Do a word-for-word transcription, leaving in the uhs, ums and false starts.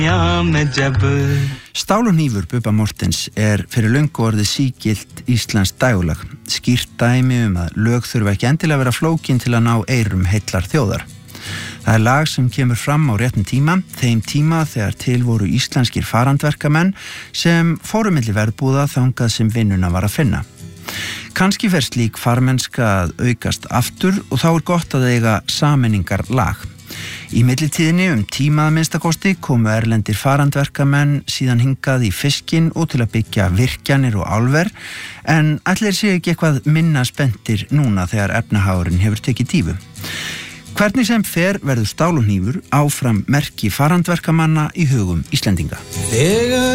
Stál og hnífur Bubba Morthens er fyrir löngu orðið sígilt íslenskt dægulag, skýrt dæmi um að lög þurfa ekki endilega vera flókin til að ná eyrum heillar þjóðar. Það er lag sem kemur fram á réttum tíma, þeim tíma þegar til voru íslenskir farandverkamenn sem fóru milli verbúða þangað sem vinnuna var að finna. Kannski fer slík farmennska að aukast aftur og þá er gott að eiga sameiningar lag. Í millitíðinni um tíma að minnstakosti komu erlendir farandverkamenn síðan hingað í fiskinn og til að byggja virkjanir og álver, en allir séu ekki eitthvað minna spenntir núna þegar efnahagurinn hefur tekið dýfu. Hvernig sem fer verður stál og hnífur áfram merki farandverkamanna í hugum Íslendinga.